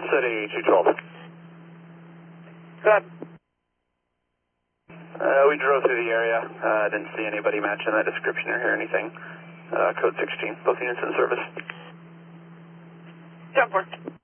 City 212. Go ahead. We drove through the area. Didn't see anybody matching that description or hear anything. Code 16. Both units in service. 10-4.